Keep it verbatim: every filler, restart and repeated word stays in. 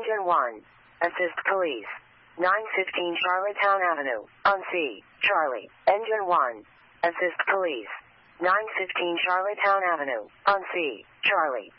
Engine one. Assist police. nine fifteen Charlottetown Avenue. On C. Charlie. Engine one. Assist police. nine fifteen Charlottetown Avenue. On C. Charlie.